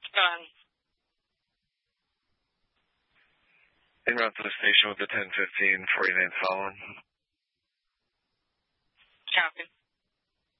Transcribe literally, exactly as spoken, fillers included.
Done. En route to the station with the ten fifteen forty-nine Fallon.